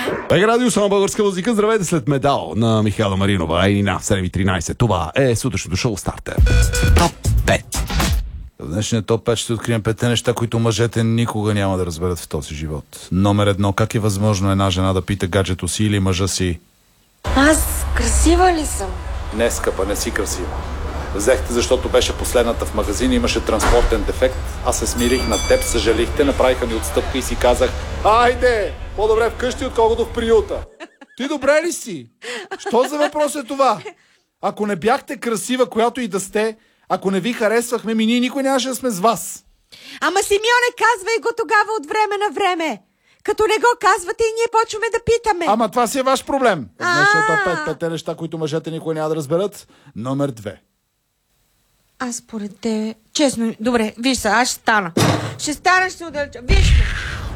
БГ Радио, само българска музика. Здравейте след Медал на Михайла Маринова и на 7.13. Това е сутрешното шоу Стартер. Топ 5. В днешния топ 5 ще открием 5 неща, които мъжете никога няма да разберат в този живот. Номер 1. Как е възможно една жена да пита гаджето си или мъжа си: аз красива ли съм? Не, скъпа, не си красива. Взехте, защото беше последната в магазина, имаше транспортен дефект. Аз се смирих над теб, съжалихте, направиха ми отстъпка и си казах: айде, по-добре вкъщи, отколкото в приюта. Ти добре ли си? Що за въпрос е това? Ако не бяхте красива, която и да сте, ако не ви харесвахме, ние никой нямаше да сме с вас. Ама, Симеоне, казвай го тогава от време на време. Като не го казвате и ние почваме да питаме. Ама това си е ваш проблем. Днешния топ 5 неща, които мъжете никога няма да разберат. Номер 2. Аз според те... Честно, добре, виж се, аз ще стана. Ще се удалеча. Виж ме.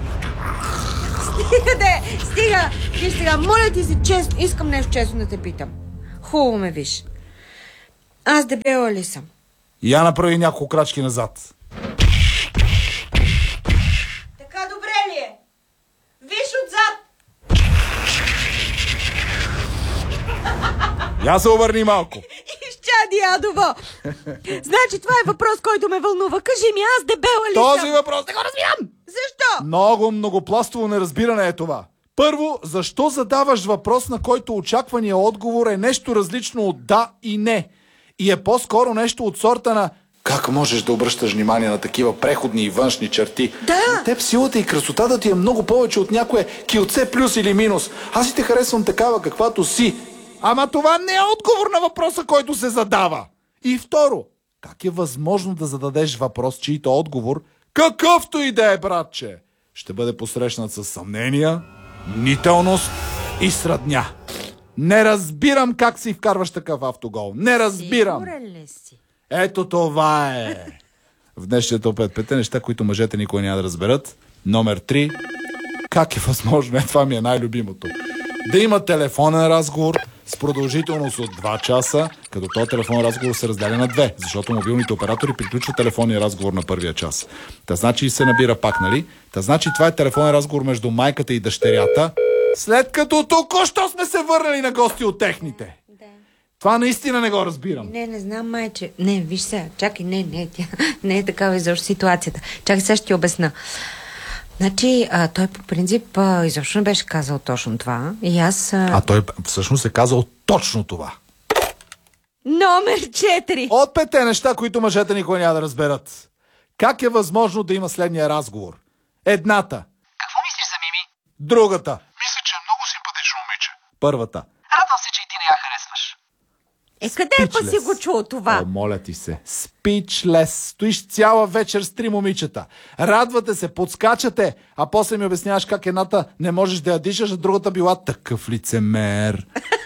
Стига. Виж сега, моля ти се, честно, искам нещо честно да те питам. Хубаво ме виж. Аз дебела ли съм? Я направи няколко крачки назад. Така добре ли е? Виж отзад. Я се обърни малко. Изчади, Адово. Значи това е въпрос, който ме вълнува. Кажи ми, аз дебела ли съм? Този въпрос не го разбирам. Защо? Многопластово неразбиране е това. Първо, защо задаваш въпрос, на който очаквания отговор е нещо различно от да и не? И е по-скоро нещо от сорта на: как можеш да обръщаш внимание на такива преходни и външни черти? Да. На теб силата и красотата ти е много повече от някое килце плюс или минус. Аз и те харесвам такава, каквато си. Ама това не е отговор на въпроса, който се задава. И второ, как е възможно да зададеш въпрос, чийто отговор, какъвто и да е, братче, ще бъде посрещнат със съмнения, мнителност и срадня? Не разбирам как си вкарваш такъв автогол. Не разбирам. Сигурен ли си? Ето това е. В днешния топ 5 неща, които мъжете никога няма да разберат. Номер 3. Как е възможно? Това ми е най-любимото. Да има телефонен разговор с продължителност от 2 часа, като този телефонен разговор се разделя на 2, защото мобилните оператори приключват телефонния разговор на първия час. Та значи и се набира пак, нали? Та значи това е телефонен разговор между майката и дъщерята, след като току-що сме се върнали на гости от техните. Да. Това наистина не го разбирам. Не знам, майче. Не, виж сега, чакай, тя не е такава изобщо ситуацията. Чакай, сега ще ти обясна. Значи, той по принцип изобщо не беше казал точно това. И аз... А той всъщност е казал точно това. Номер 4. От 5 неща, които мъжете никога няма да разберат. Как е възможно да има следния разговор? Едната. Какво мислиш за Мими? Другата. Мисля, че е много симпатично момиче. Първата. Радвам се, че и ти не я харесваш. Къде па си го чул това? О, моля ти се. Speechless. Стоиш цяла вечер с 3 момичета. Радвате се, подскачате, а после ми обясняваш как едната не можеш да я дишаш, а другата била такъв лицемер.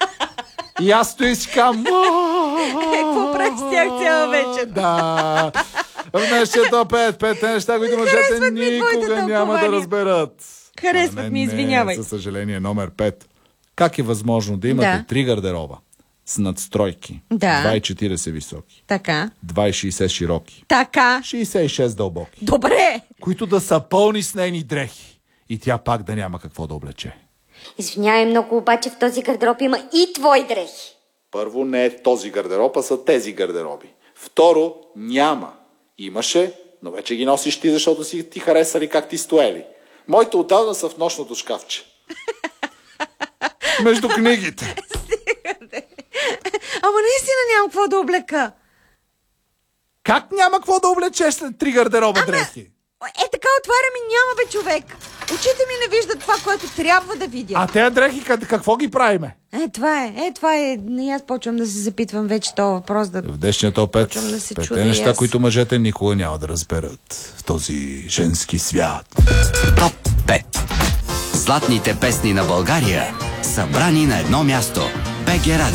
И аз стои и си казвам: Какво правиш с тях цяла вечер? Да. В днешния топ 5 неща, които мъжете никога няма да разберат. Харесват ми, извинявай. Със съжаление, номер 5. Как е възможно да имате 3 гардероба с надстройки? Да. 2,40 високи. Така. 2,60 широки. Така. 66 дълбоки. Добре. Които да са пълни с нейни дрехи. И тя пак да няма какво да облече. Извинявай много, обаче в този гардероб има и твои дрехи. Първо, не е този гардероб, а са тези гардероби. Второ, няма. Имаше, но вече ги носиш ти, защото си ти харесали как ти стоели. Моите отдавна са в нощното шкафче. Между книгите. Ама наистина няма какво да облека. Как няма какво да облечеш след 3 гардероба дрехи? Така отварям и няма бе, човек. Очите ми не виждат това, което трябва да видя. А тези дрехи какво ги правиме? Това е. И аз почвам да се запитвам вече този въпрос. В днешния топ 5 да 5 неща, които мъжете никога няма да разберат в този женски свят. Топ 5. Златните песни на България, събрани на едно място. БГ Радио.